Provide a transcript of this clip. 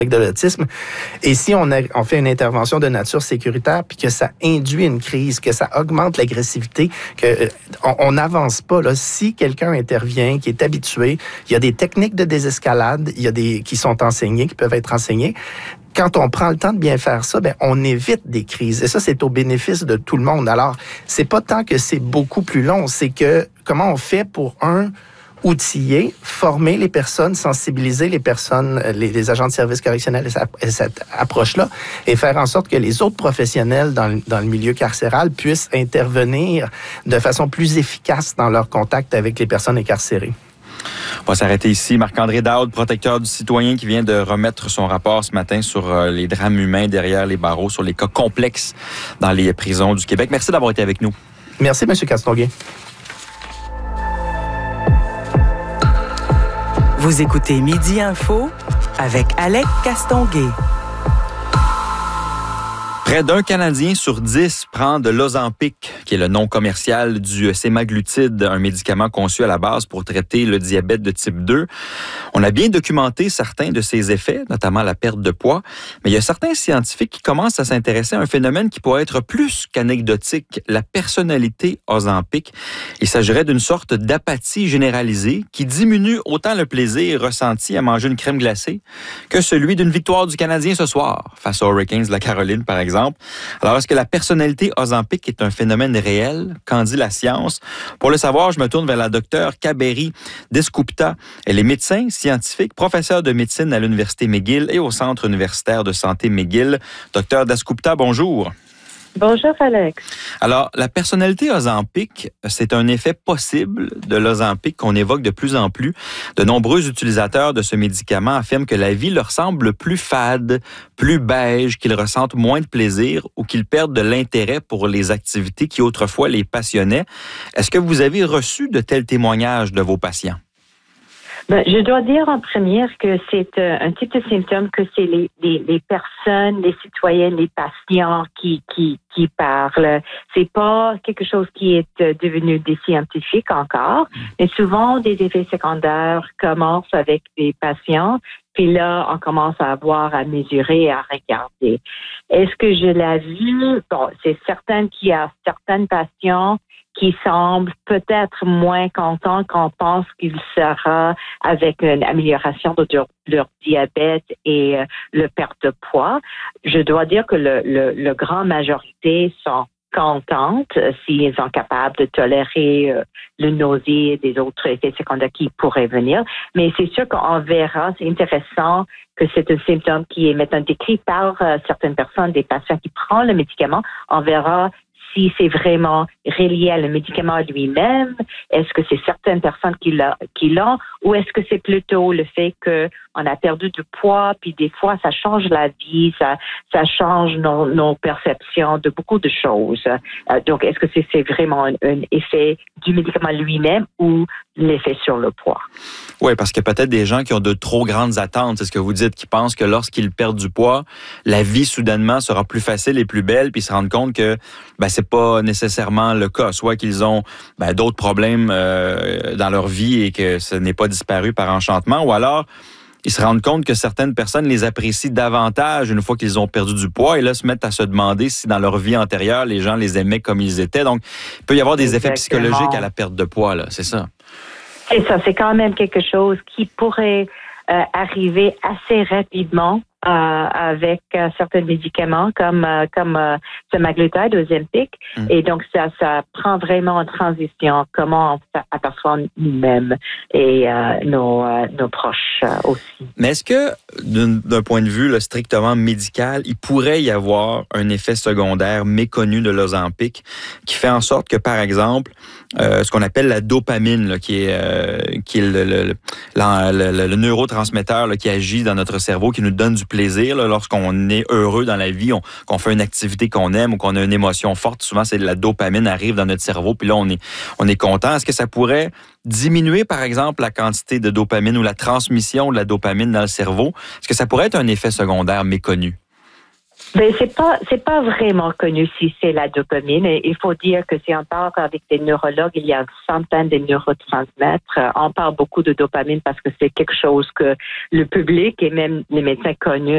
de l'autisme. Et si on fait une intervention de nature sécuritaire, puis que ça induit une crise, que ça augmente l'agressivité, on n'avance pas. Là. Si quelqu'un intervient, qui est habitué, il y a des techniques de désescalade, il y a qui sont enseignées, qui peuvent être enseignées. Quand on prend le temps de bien faire ça, on évite des crises. Et ça, c'est au bénéfice de tout le monde. Alors, c'est pas tant que c'est beaucoup plus long, c'est que comment on fait pour outiller, former les personnes, sensibiliser les personnes, les agents de services correctionnels à cette approche-là et faire en sorte que les autres professionnels dans le milieu carcéral puissent intervenir de façon plus efficace dans leur contact avec les personnes incarcérées. On va s'arrêter ici. Marc-André Daoud, protecteur du citoyen, qui vient de remettre son rapport ce matin sur les drames humains derrière les barreaux, sur les cas complexes dans les prisons du Québec. Merci d'avoir été avec nous. Merci, M. Castonguay. Vous écoutez Midi Info avec Alec Castonguay. Près d'un Canadien sur 10 prend de l'Ozempic, qui est le nom commercial du sémaglutide, un médicament conçu à la base pour traiter le diabète de type 2. On a bien documenté certains de ses effets, notamment la perte de poids, mais il y a certains scientifiques qui commencent à s'intéresser à un phénomène qui pourrait être plus qu'anecdotique, la personnalité Ozempic. Il s'agirait d'une sorte d'apathie généralisée qui diminue autant le plaisir ressenti à manger une crème glacée que celui d'une victoire du Canadien ce soir, face aux Hurricanes de la Caroline, par exemple. Alors, est-ce que la personnalité Ozempic est un phénomène réel? Qu'en dit la science? Pour le savoir, je me tourne vers la docteure Kaberi Dasgupta. Elle est médecin, scientifique, professeure de médecine à l'Université McGill et au Centre universitaire de santé McGill. Docteur Dasgupta, bonjour. Bonjour, Alex. Alors, la personnalité Ozempic, c'est un effet possible de l'Ozempic qu'on évoque de plus en plus. De nombreux utilisateurs de ce médicament affirment que la vie leur semble plus fade, plus beige, qu'ils ressentent moins de plaisir ou qu'ils perdent de l'intérêt pour les activités qui autrefois les passionnaient. Est-ce que vous avez reçu de tels témoignages de vos patients? Je dois dire en première que c'est un type de symptôme que c'est les personnes, les citoyens, les patients qui parlent. C'est pas quelque chose qui est devenu des scientifiques encore, mais souvent des effets secondaires commencent avec des patients, puis là, on commence à voir, à mesurer, à regarder. Est-ce que je l'ai vu? Bon, c'est certain qu'il y a certains patients qui semble peut-être moins content qu'on pense qu'il sera avec une amélioration de leur diabète et le perte de poids. Je dois dire que le grand majorité sont contentes s'ils sont capables de tolérer le nausée et des autres effets secondaires qui pourraient venir. Mais c'est sûr qu'on verra, c'est intéressant que c'est un symptôme qui est maintenant décrit par certaines personnes, des patients qui prennent le médicament. On verra si c'est vraiment relié à le médicament lui-même, est-ce que c'est certaines personnes qui l'ont, ou est-ce que c'est plutôt le fait qu'on a perdu du poids, puis des fois ça change la vie, ça change nos perceptions de beaucoup de choses. Donc, est-ce que c'est vraiment un effet du médicament lui-même ou l'effet sur le poids? Oui, parce qu'il y a peut-être des gens qui ont de trop grandes attentes, c'est ce que vous dites, qui pensent que lorsqu'ils perdent du poids, la vie soudainement sera plus facile et plus belle, puis ils se rendent compte que c'est pas nécessairement le cas, soit qu'ils ont d'autres problèmes dans leur vie et que ce n'est pas disparu par enchantement, ou alors ils se rendent compte que certaines personnes les apprécient davantage une fois qu'ils ont perdu du poids et là se mettent à se demander si dans leur vie antérieure, les gens les aimaient comme ils étaient. Donc, il peut y avoir des effets psychologiques à la perte de poids, là, c'est ça? C'est ça, c'est quand même quelque chose qui pourrait arriver assez rapidement avec certains médicaments comme semaglutide, Ozempic. Et donc, ça prend vraiment en transition comment on s'aperçoit nous-mêmes et nos proches aussi. Mais est-ce que, d'un point de vue là, strictement médical, il pourrait y avoir un effet secondaire méconnu de l'Ozempic qui fait en sorte que, par exemple, ce qu'on appelle la dopamine, là, qui est le neurotransmetteur là, qui agit dans notre cerveau, qui nous donne du plaisir là, lorsqu'on est heureux dans la vie, qu'on fait une activité qu'on aime ou qu'on a une émotion forte. Souvent, c'est la dopamine arrive dans notre cerveau, puis là, on est content. Est-ce que ça pourrait diminuer, par exemple, la quantité de dopamine ou la transmission de la dopamine dans le cerveau? Est-ce que ça pourrait être un effet secondaire méconnu? Ben, c'est pas vraiment connu si c'est la dopamine. Et il faut dire que si on parle avec des neurologues, il y a une centaine de neurotransmettre. On parle beaucoup de dopamine parce que c'est quelque chose que le public et même les médecins connus